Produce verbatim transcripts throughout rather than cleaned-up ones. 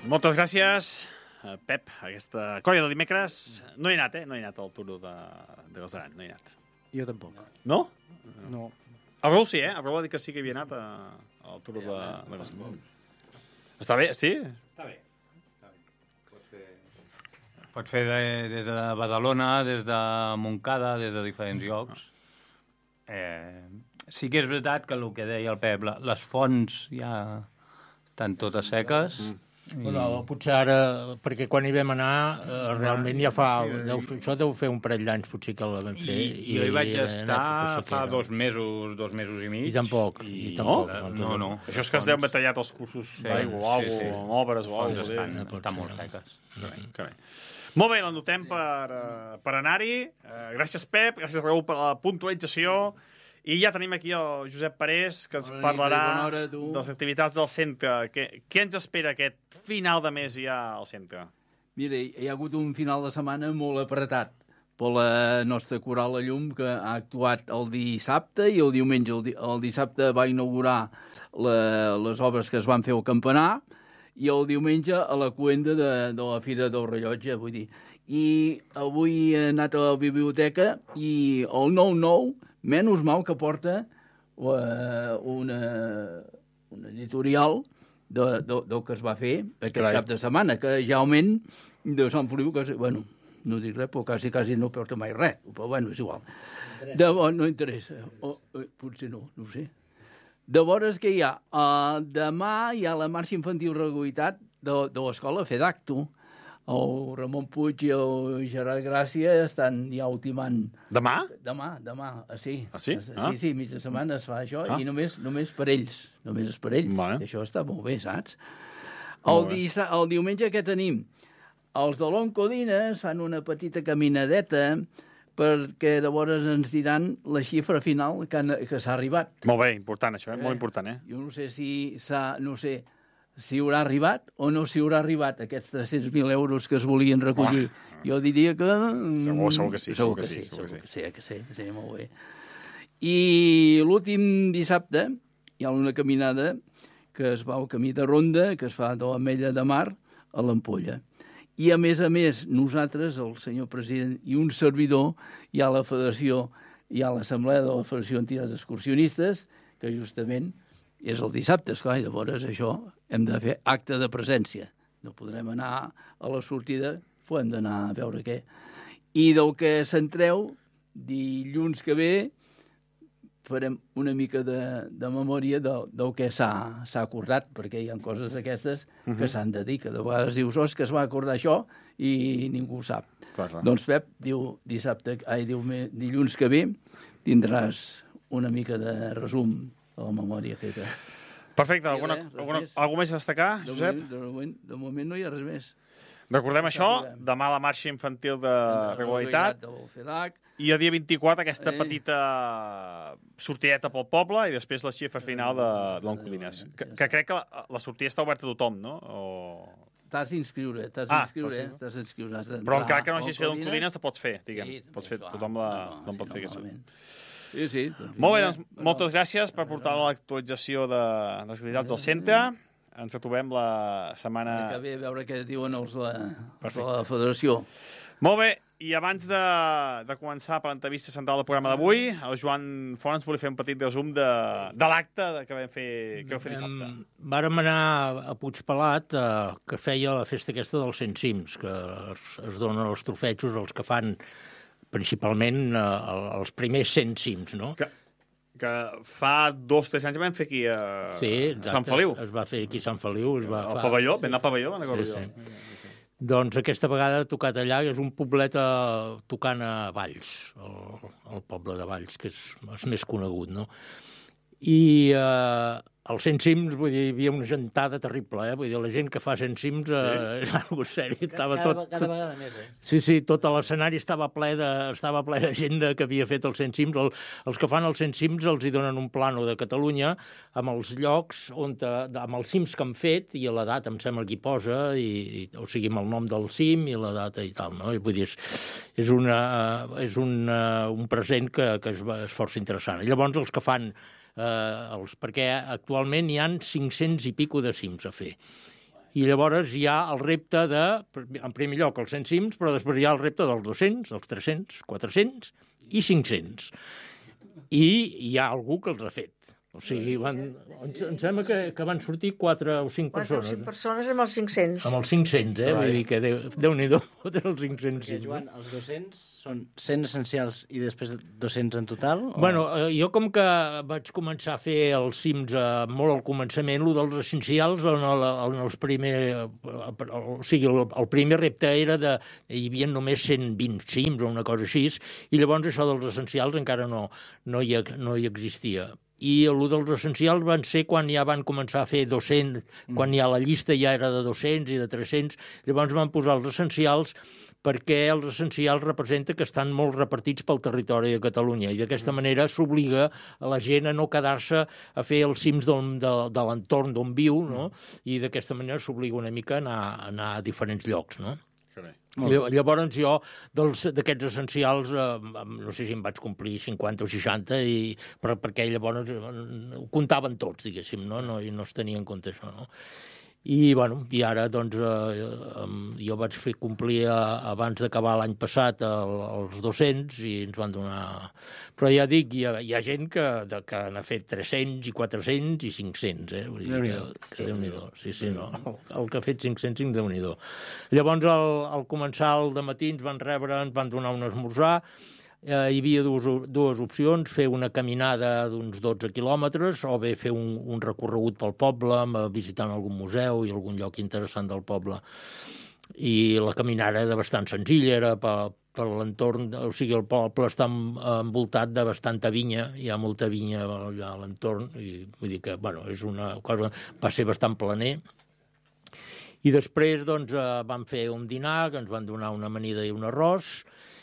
Moltes gràcies, Pep. Aquesta colla de dimecres... No he anat, eh? No he anat al Turo de, de Galceran, no he anat. Jo tampoc. No? No. El Raül sí, eh? El Raül va dir que sí que havia anat a, al Turo de, de Galceran. Està bé, sí? Està bé. Pots fer, Pots fer de, des de Badalona, des de Montcada, des de diferents llocs. Eh, sí que és veritat que el que deia el Pep, les fonts ja estan totes seques. Mm. I... Bueno, potser ara, perquè quan hi vam anar, eh, realment ja fa... Deu, això deu fer un parell d'anys, potser, que la vam fer. I, i jo hi vaig estar fa dos mesos, dos mesos i mig. I tampoc. I, i tampoc no? No, no. Això és que es deuen haver tallat els cursos sí, d'aigua o alguna cosa, sí, sí. obres o alguna cosa. Estan, estan molt seques. Que bé, que bé. Molt bé, l'anotem per, per anar-hi. Uh, gràcies, Pep. Gràcies, Raül, per la puntualització. I ja tenim aquí el Josep Parés, que ens parlarà hora, de les activitats del centre. Què, què ens espera aquest final de mes ja al centre? Mira, hi ha hagut un final de setmana molt apretat per la nostra coral La Llum, que ha actuat el dissabte i el diumenge. El, di el dissabte va inaugurar la, les obres que es van fer al campanar i el diumenge a la coenda de, de la Fira del Rellotge, vull dir. I avui he anat a la biblioteca i el nou nou, menys mal que porta uh, una, una editorial de, de, del que es va fer aquest Carai. cap de setmana, que Jaument de Sant Feliu, que, bueno, no dic res, però quasi, quasi no porta mai res, però bueno, és igual. De, oh, no interessa, oh, eh, potser no, no ho sé. De veures que hi ha, uh, demà hi ha la marxa infantil regularitat de, de l'escola Fedacto. El Ramon Puig i el Gerard Gràcia estan ja ultimant... Demà? Demà, demà, sí. Ah, sí? Ah. Sí, sí, mitja setmana es fa això ah. i només, només per ells. Només és per ells. Vale. Això està molt bé, saps? El, di el diumenge que tenim? Els de l'Oncodines fan una petita caminadeta perquè llavors ens diran la xifra final que, que s'ha arribat. Molt bé, important això, eh? Molt important, eh? Jo no sé si s'ha... No sé, si haurà arribat o no si haurà arribat aquests tres-cents mil euros que es volien recollir. Oh. Jo diria que... Segur, segur que sí. Segur que sí, segur que sí, que sí, sí, molt bé. I l'últim dissabte hi ha una caminada que es va al camí de Ronda, que es fa de l'Ametlla de Mar a l'Ampolla. I, a més a més, nosaltres, el senyor president i un servidor, hi ha la federació, hi ha l'assemblea de la Federació d'Entitats Excursionistes, que justament és el dissabte, esclar, i llavors això hem de fer acte de presència. No podrem anar a la sortida, però hem d'anar a veure què. I del que s'entreu, dilluns que ve, farem una mica de, de memòria del, del que s'ha acordat, perquè hi ha coses aquestes uh -huh. que s'han de dir, que de vegades dius, oh, que es va acordar això i ningú ho sap. Clar, clar. Doncs, Pep, diu, dissabte, ai, diu, dilluns que ve tindràs una mica de resum a la memòria feta. Perfecte. Alguna, res, res alguna, més. alguna més a destacar, De Josep? moment, de, moment, de moment no hi ha res més. Recordem això, demà la marxa infantil de regularitat Del FEDAC. i el dia vint-i-quatre aquesta Eh. petita sortideta pel poble i després la xifra final de, de l'Oncodines. Que, que crec que la, la sortida està oberta a tothom, no? O... T'has d'inscriure, t'has Ah, d'inscriure, t'has d'inscriure. Però encara que no hagis fet l'Oncodines, te pots fer, diguem. Sí, pots fer, clar, tothom la, clar, tothom sí, pot fer no, aquesta. malament. Sí, sí. Doncs, Molt bé, doncs, però... moltes gràcies per portar l'actualització de les activitats del centre. Ens trobem la setmana... Que bé, a veure què diuen els de, els de Perfecte. la federació. Molt bé, i abans de, de començar per l'entrevista central del programa d'avui, el Joan Font ens volia fer un petit resum de, de l'acte que vam fer, que vam fer dissabte. Em, vàrem anar a Puigpelat, eh, que feia la festa aquesta dels cent cims, que es, es donen els trofejos als que fan principalment eh, els primers cent cims, no? Que, que fa dos o tres anys vam fer aquí a, Sí, a Sant Feliu. Es va fer aquí a Sant Feliu. Es va, Al fa... pavelló, vam anar al pavelló, me'n recordo Sí, jo. sí. Doncs aquesta vegada ha tocat allà, que és un poblet a, tocant a Valls, el, el poble de Valls, que és, és més conegut, no? I eh, als cent cims, vull dir, hi havia una gentada terrible, eh? Vull dir, la gent que fa cent cims eh, és algo seri. Estava cada, tot, cada vegada més, eh? Sí, sí, tot l'escenari estava ple de, estava ple de gent de, que havia fet els cent cims. El, els que fan els cent cims els hi donen un plano de Catalunya amb els llocs, on te, amb els cims que han fet i la data, em sembla que hi posa, i, i, o sigui, amb el nom del cim i la data i tal, no? I vull dir, és, és, una, és una, un present que, que és, és força interessant. I llavors els que fan, eh, els, perquè actualment hi han cinc-cents i pico de cims a fer. I llavors hi ha el repte de, en primer lloc, els cent cims, però després hi ha el repte dels dos-cents, dels tres-cents, quatre-cents i cinc-cents. I hi ha algú que els ha fet. O sigui, van, em sembla que, que van sortir quatre o cinc persones. quatre o cinc persones amb els cinc-cents. Amb els cinc-cents, eh? Vull dir que Déu, Déu-n'hi-do, els cinc-cents. Perquè, Joan, els dos-cents són cent essencials i després dos-cents en total? O... Bueno, jo com que vaig començar a fer els cims eh, molt al començament, el dels essencials, en, el, en els primers... O sigui, el, el primer repte era de... Hi havia només cent vint cims o una cosa així, i llavors això dels essencials encara no, no, hi, no hi existia. I el dels essencials van ser quan ja van començar a fer dos-cents, quan ja la llista ja era de dos-cents i de tres-cents, llavors van posar els essencials perquè els essencials representa que estan molt repartits pel territori de Catalunya i d'aquesta manera s'obliga a la gent a no quedar-se a fer els cims del, de, de l'entorn d'on viu, no? I d'aquesta manera s'obliga una mica a anar, a anar a diferents llocs, no? Llavors jo, d'aquests essencials, eh, no sé si em vaig complir cinquanta o seixanta, i, però perquè llavors eh, ho comptaven tots, diguéssim, no? No, i no es tenia en compte això, no? I, bueno, i ara, doncs, eh, jo vaig fer complir eh, abans d'acabar l'any passat el, els dos-cents i ens van donar... Però ja dic, hi ha, hi ha gent que, de, que n'ha fet tres-cents i quatre-cents i cinc-cents, eh? Vull dir que, que Déu-n'hi-do. Sí, sí, no. El, el que ha fet cinc-cents, Déu-n'hi-do. Llavors, al, al començar el dematí ens van rebre, ens van donar un esmorzar. Eh, hi havia dues, dues opcions, fer una caminada d'uns dotze quilòmetres o bé fer un, un recorregut pel poble, visitant algun museu i algun lloc interessant del poble. I la caminada era bastant senzilla, era per, per l'entorn, o sigui, el poble està envoltat de bastanta vinya, hi ha molta vinya allà a l'entorn, i vull dir que, bueno, és una cosa, va ser bastant planer. I després, doncs, eh, vam fer un dinar, que ens van donar una amanida i un arròs,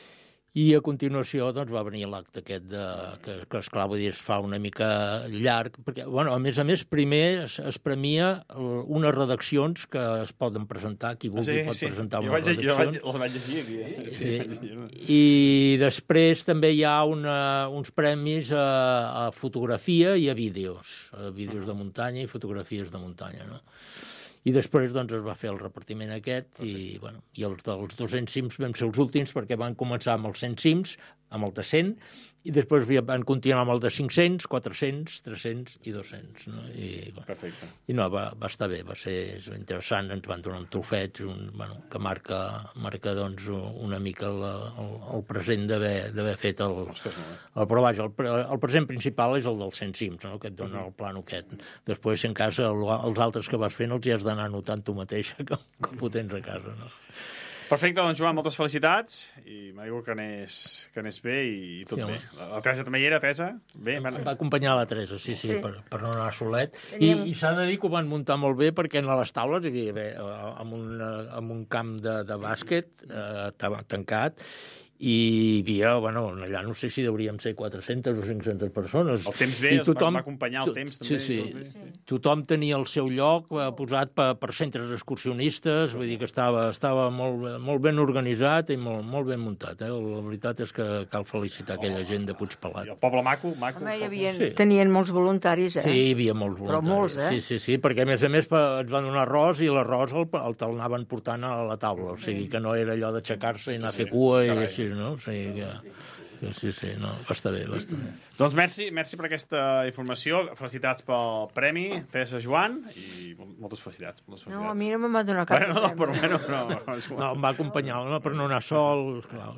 i a continuació doncs, va venir l'acte aquest de, que, que esclar, vull dir, es fa una mica llarg, perquè, bueno, a més a més, primer es, es premia unes redaccions que es poden presentar, qui vulgui sí, pot sí. presentar unes vaig, redaccions. Jo vaig, les vaig llegir. Sí. Sí. I després també hi ha una, uns premis a, a fotografia i a vídeos, a vídeos de muntanya i fotografies de muntanya, no? I després doncs, es va fer el repartiment aquest i, bueno, i els dels dos-cents cims vam ser els últims perquè van començar amb els cent cims, amb el de cent, i després van continuar amb el de cinc-cents, quatre-cents, tres-cents i dos-cents. No? I, bueno, perfecte. I no, va, va estar bé, va ser interessant, ens van donar un trofeig un, bueno, que marca, marca doncs, una mica el, el, el present d'haver fet el... Ostres, no, eh? el però vaja, el, el present principal és el dels cent cims, no? Que et dona el plano aquest. Després, si en casa el, els altres que vas fent els hi has d'anar notant tu mateixa com, com ho tens a casa, no? Perfecte, doncs Joan, moltes felicitats i m'alegro que anés, que anés bé i tot sí, bé. La, la Teresa també hi era, Teresa? Bé, em va acompanyar la Teresa, sí, sí, sí. Per, per no anar solet. I, i s'ha de dir que ho van muntar molt bé perquè a les taules hi havia bé, amb, un, amb un camp de, de bàsquet eh, tancat, i hi havia, bueno, allà no sé si hauríem ser quatre-centes o cinc-centes persones. El temps bé, tothom, va acompanyar el temps també. Sí, sí. sí. Tothom tenia el seu lloc eh, posat per, per centres excursionistes, vull dir que estava, estava molt, molt ben organitzat i molt, molt ben muntat. Eh? La veritat és que cal felicitar aquella gent de Puigpelat. I el poble maco, maco. Home, hi havia, sí. Tenien molts voluntaris, eh? Sí, hi havia molts voluntaris. Però molts, eh? Sí, sí, sí, perquè a més a més ens van donar arròs i l'arròs el, el l'anaven portant a la taula, o sigui que no era allò d'aixecar-se i anar a fer cua i així, no? O sigui que, que sí, sí, no, va estar bé, va estar bé. Doncs merci, merci per aquesta informació, felicitats pel premi, Teresa Joan, i moltes felicitats. Moltes felicitats. No, a mi no me'n va donar cap. Bueno, no, però bueno, no, no, no, em va acompanyar, no, per no anar sol, clar.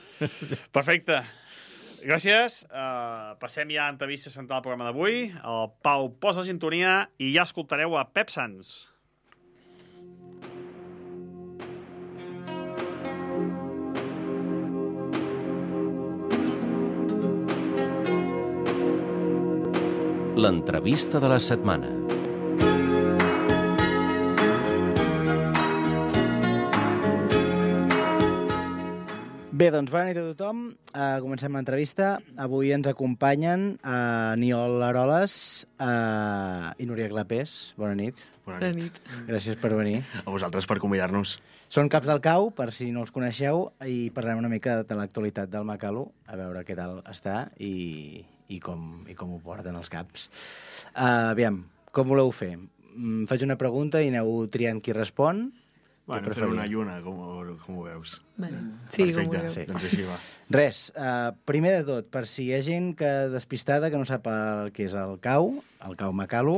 Perfecte. Gràcies. Uh, passem ja a entrevista central al programa d'avui. El Pau posa la sintonia i ja escoltareu a Pep Sans. L'entrevista de la setmana. Bé, doncs bona nit a tothom. Uh, comencem l'entrevista. Avui ens acompanyen uh, Niol Aroles uh, i Núria Clapés. Bona nit. Bona nit. Gràcies per venir. A vosaltres per convidar-nos. Són caps del cau, per si no els coneixeu, i parlem una mica de l'actualitat del Macalu, a veure què tal està i, i, com, i com ho porten els caps. Uh, aviam, com voleu fer? mm, faig una pregunta i aneu triant qui respon. Bueno, fer una lluna, com, com ho veus? Vale. Sí, com ho Perfecte, vulgueu. Sí. doncs així va. Res, uh, primer de tot, per si hi ha gent que despistada que no sap el que és el cau, el cau Macalo,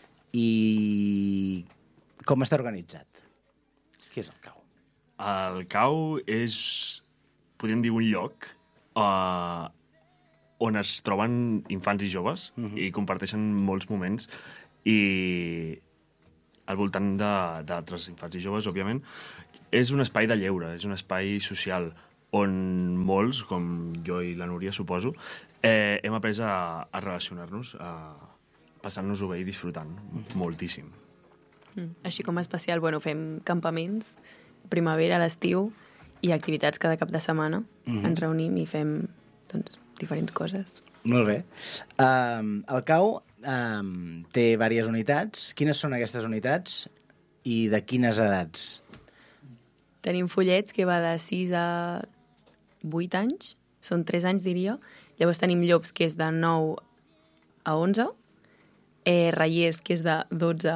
i com està organitzat. Què és el cau? El cau és, podríem dir, un lloc uh, on es troben infants i joves uh -huh. i comparteixen molts moments i al voltant d'altres infants i joves, òbviament. És un espai de lleure, és un espai social on molts, com jo i la Núria, suposo, eh, hem après a, a relacionar-nos, a passant-nos-ho bé i disfrutant moltíssim. Mm. Així com a especial, bueno, fem campaments, primavera, l'estiu, i activitats cada cap de setmana. Mm-hmm. Ens reunim i fem, doncs, diferents coses. Molt bé. Um, el cau um, té diverses unitats. Quines són aquestes unitats i de quines edats? Tenim follets que va de sis a vuit anys, són tres anys, diria. Llavors tenim llops, que és de nou a onze, eh, reiers, que és de dotze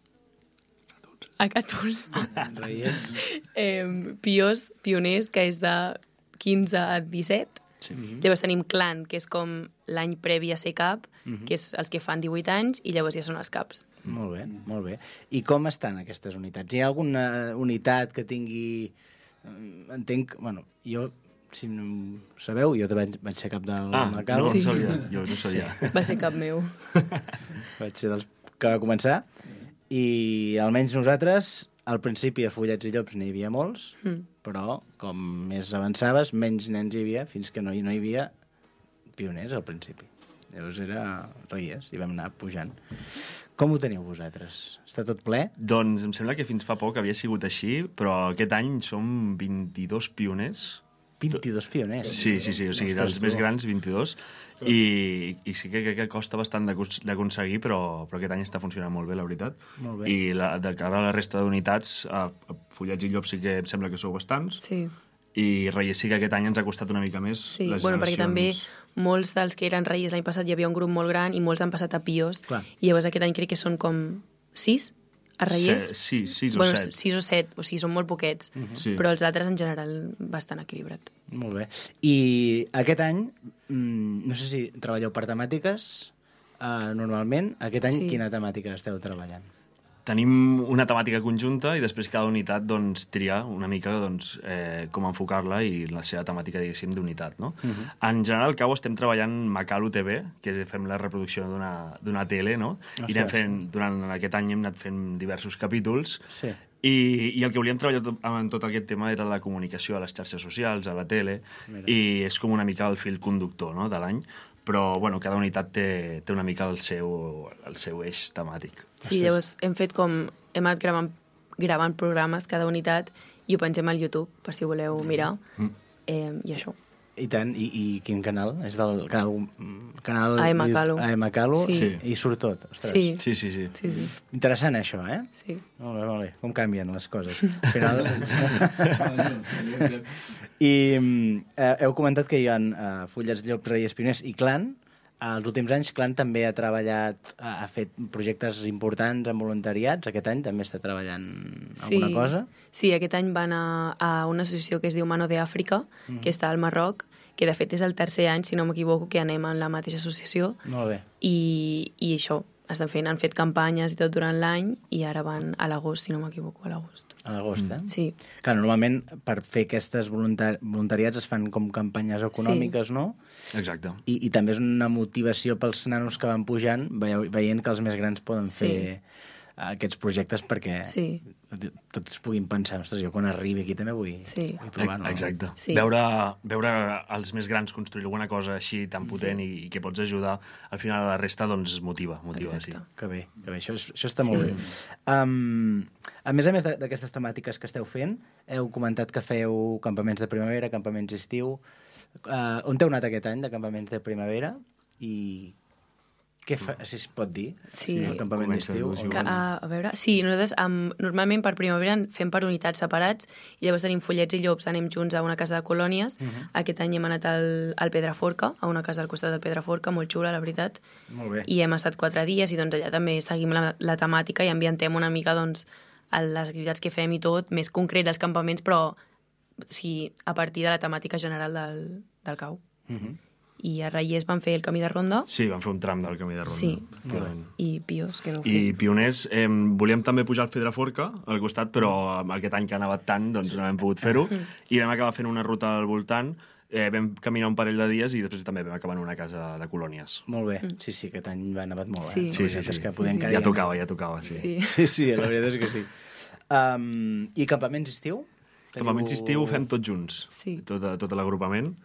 a catorze, Reies. eh, piors, pioners, que és de quinze a disset. Sí. Llavors tenim clan, que és com l'any previ a ser cap, mm-hmm. que és els que fan divuit anys, i llavors ja són els caps. Molt bé, molt bé. I com estan aquestes unitats? Hi ha alguna unitat que tingui... Entenc... Bueno, jo, si no ho sabeu, jo també vaig ser cap del ah, Macau. no, no sabia. Jo no sabia. Sí. Va ser cap meu. Vaig ser dels que va començar. I almenys nosaltres, al principi a Follets i Llops n'hi havia molts, mm. però com més avançaves, menys nens hi havia, fins que no hi, no hi havia pioners al principi. Llavors era reies i vam anar pujant. Com ho teniu vosaltres? Està tot ple? Doncs em sembla que fins fa poc havia sigut així, però aquest any som vint-i-dos pioners. vint-i-dos pioners? Sí, sí, sí, o sigui, dels més grans, vint-i-dos. I, i sí que, que, que costa bastant d'aconseguir, però, però aquest any està funcionant molt bé, la veritat. Molt bé. I la, de cara a la resta d'unitats, a, a Follets i Llops sí que em sembla que sou bastants. Sí. I Reies sí que aquest any ens ha costat una mica més sí. les bueno, generacions. perquè també molts dels que eren Reies l'any passat hi havia un grup molt gran i molts han passat a pios. Clar. I llavors aquest any crec que són com sis a Reies. Se, sí, sis o bueno, set. sis o set, o sigui, són molt poquets. Uh -huh. sí. Però els altres en general bastant equilibrat. Molt bé. I aquest any, no sé si treballeu per temàtiques, uh, normalment. Aquest any sí. Quina temàtica esteu treballant? Tenim una temàtica conjunta i després cada unitat doncs, triar una mica doncs, eh, com enfocar-la i la seva temàtica, diguéssim, d'unitat. No? Uh -huh. En general, al Cau estem treballant Macalo T V, que fem la reproducció d'una tele, no? I anem fent, durant aquest any hem anat fent diversos capítols. Sí. I, i el que volíem treballar tot, en tot aquest tema era la comunicació a les xarxes socials, a la tele, Mira. I és com una mica el fil conductor, no?, de l'any. Però, bueno, cada unitat té, té una mica el seu, el seu eix temàtic. Sí, llavors hem fet com... Hem anat gravant, gravant programes, cada unitat, i ho pengem al YouTube, per si voleu mirar. Mm. Eh, I això. I tant. I, i quin canal? És del canal... canal A M Calo. A M Calo? Sí. I surt tot. Ostres. Sí. Sí, sí, sí. sí, sí. Interessant, això, eh? Sí. Molt bé, molt bé. Com canvien les coses. Al final... I eh, heu comentat que hi ha eh, Follets, Llops, Reies, Pioners i Clan. Els últims anys, Clan també ha treballat, ha fet projectes importants en voluntariats. Aquest any també està treballant alguna sí. cosa? Sí, aquest any van a, a una associació que es diu Mano de Àfrica, mm. que està al Marroc, que de fet és el tercer any, si no m'equivoco, que anem en la mateixa associació. Molt bé. I, i això, estan fent, han fet campanyes i tot durant l'any, i ara van a l'agost, si no m'equivoco, a l'agost. A l'agost, eh? Sí. Clar, normalment per fer aquestes voluntari voluntariats es fan com campanyes econòmiques, sí. no? Exacte. I, I també és una motivació pels nanos que van pujant, veient que els més grans poden sí. fer aquests projectes perquè sí. tots puguin pensar, ostres, jo quan arribi aquí també vull, sí. vull provar. No? Exacte. Sí. Veure, veure els més grans construir alguna cosa així tan potent sí. i, i que pots ajudar, al final a la resta doncs motiva. motiva Exacte. sí. Que bé, que bé. Això, això està sí. molt bé. Um, a més a més d'aquestes temàtiques que esteu fent, heu comentat que feu campaments de primavera, campaments d'estiu. Uh, on heu anat aquest any de campaments de primavera? I Què fa, si es pot dir? Sí. El campament d'estiu? Que, a, a veure, sí, nosaltres um, normalment per primavera fem per unitats separats i llavors tenim follets i llops, anem junts a una casa de colònies. Uh -huh. Aquest any hem anat al, al Pedraforca, a una casa al costat del Pedraforca, molt xula, la veritat. Molt bé. I hem estat quatre dies i doncs allà també seguim la, la temàtica i ambiantem una mica doncs, les activitats que fem i tot, més concret dels campaments, però o sigui, a partir de la temàtica general del, del cau. Uh -huh. I a Reyes van fer el camí de ronda. Sí, van fer un tram del camí de ronda. Sí, i Pios, que no ho I Pioners, eh, volíem també pujar al Pedraforca, al costat, però aquest any que ha nevat tant, doncs no hem pogut fer-ho, i vam acabar fent una ruta al voltant, eh, vam caminar un parell de dies i després també vam acabar en una casa de colònies. Molt bé, sí, sí, aquest any va nevat molt, sí. eh? Sí, sí, sí. És que podem sí, sí. Ja tocava, ja tocava, sí. Sí, sí, sí, la veritat és que sí. Um, I campaments estiu? Campaments estiu fem tots junts, sí. tot, tot l'agrupament.